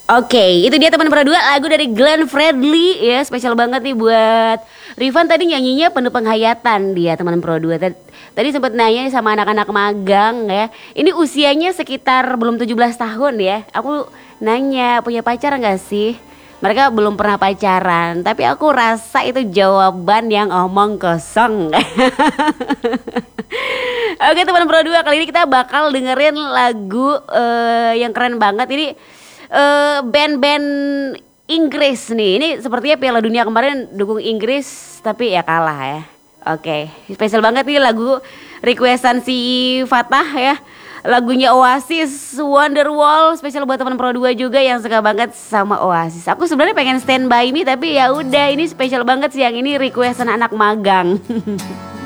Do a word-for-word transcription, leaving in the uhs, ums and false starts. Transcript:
Oke, itu dia teman Pro dua, lagu dari Glenn Fredly ya, spesial banget nih buat Rifan. Tadi nyanyinya penuh penghayatan dia teman Pro dua. Tadi sempat nanya sama anak-anak magang ya. Ini usianya sekitar belum tujuh belas tahun ya. Aku nanya, punya pacar gak sih? Mereka belum pernah pacaran, tapi aku rasa itu jawaban yang omong kosong. Oke teman Pro dua, kali ini kita bakal dengerin lagu uh, yang keren banget. Ini Uh, band-band Inggris nih. Ini sepertinya Piala Dunia kemarin dukung Inggris tapi ya kalah ya. Oke, okay. Spesial banget nih lagu requestan si Fatah ya. Lagunya Oasis, Wonderwall, spesial buat teman Pro dua juga yang suka banget sama Oasis. Aku sebenarnya pengen Stand By Me tapi ya udah, ini spesial banget sih yang ini requestan anak magang.